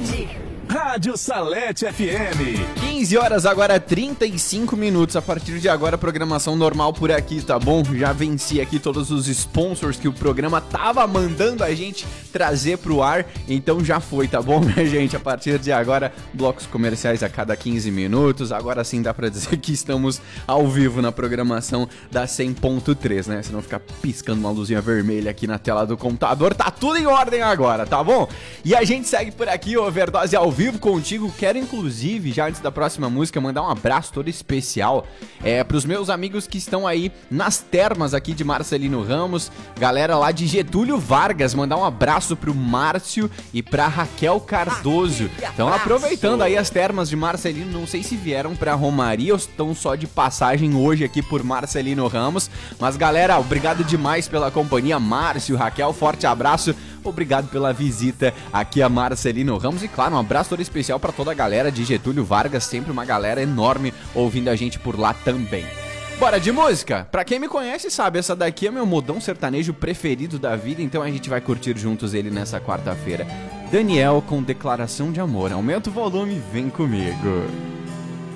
Rádio Salete FM. 15 horas agora, 35 minutos. A partir de agora, programação normal por aqui, tá bom? Já venci aqui todos os sponsors que o programa tava mandando a gente trazer pro ar. Então já foi, tá bom, minha gente? A partir de agora, blocos comerciais a cada 15 minutos. Agora sim dá pra dizer que estamos ao vivo na programação da 100.3, né? Se não ficar piscando uma luzinha vermelha aqui na tela do computador, tá tudo em ordem agora, tá bom? E a gente segue por aqui, Overdose ao vivo contigo. Quero inclusive, já antes da próxima música, mandar um abraço todo especial pros meus amigos que estão aí nas termas aqui de Marcelino Ramos, galera lá de Getúlio Vargas. Mandar um abraço pro Márcio e pra Raquel Cardoso. Então aproveitando aí as termas de Marcelino, não sei se vieram pra Romaria ou estão só de passagem hoje aqui por Marcelino Ramos, mas galera, obrigado demais pela companhia. Márcio, Raquel, forte abraço. Obrigado pela visita aqui a Marcelino Ramos. E claro, um abraço todo especial para toda a galera de Getúlio Vargas. Sempre uma galera enorme ouvindo a gente por lá também. Bora de música? Pra quem me conhece sabe, essa daqui é meu modão sertanejo preferido da vida. Então a gente vai curtir juntos ele nessa quarta-feira. Daniel com Declaração de Amor. Aumenta o volume, vem comigo.